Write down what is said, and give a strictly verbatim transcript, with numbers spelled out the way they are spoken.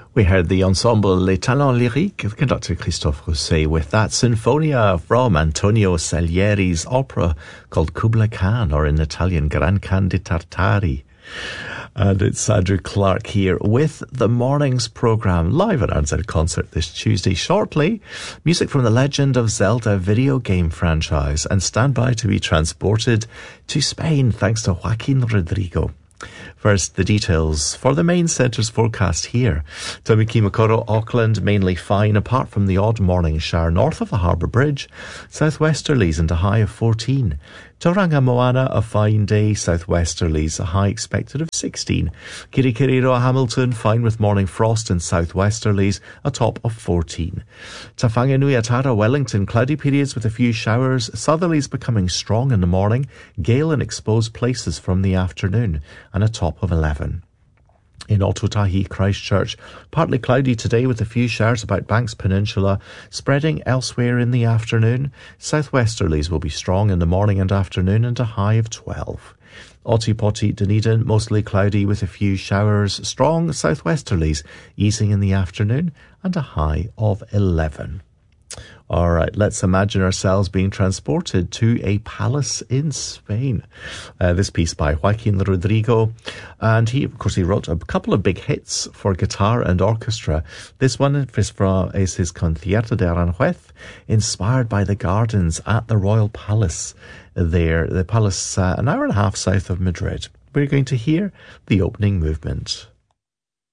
We heard the ensemble Les Talents Lyriques, conductor Christophe Rousset, with that Sinfonia from Antonio Salieri's opera called Kubla Khan, or in Italian, Gran Khan di Tartari. And it's Andrew Clark here with the morning's programme, live at R N Z Concert this Tuesday. Shortly, music from the Legend of Zelda video game franchise, and stand by to be transported to Spain thanks to Joaquin Rodrigo. First, the details for the main centre's forecast here. Tamaki Makaurau, Auckland, mainly fine, apart from the odd morning shower north of the Harbour Bridge. Southwesterlies and a high of fourteen. Tauranga Moana, a fine day, southwesterlies, a high expected of sixteen. Kirikiriroa, Hamilton, fine with morning frost and southwesterlies, a top of fourteen. Tawhanganui, Atara, Wellington, cloudy periods with a few showers, southerlies becoming strong in the morning, gale in exposed places from the afternoon, and a top of eleven. In Ōtautahi, Christchurch, partly cloudy today with a few showers about Banks Peninsula, spreading elsewhere in the afternoon. Southwesterlies will be strong in the morning and afternoon, and a high of twelve. Ōtepoti, Dunedin, mostly cloudy with a few showers, strong southwesterlies, easing in the afternoon, and a high of eleven. All right, let's imagine ourselves being transported to a palace in Spain. Uh, this piece by Joaquin Rodrigo, and he, of course, he wrote a couple of big hits for guitar and orchestra. This one is, from, is his Concierto de Aranjuez, inspired by the gardens at the Royal Palace there, the palace uh, an hour and a half south of Madrid. We're going to hear the opening movement.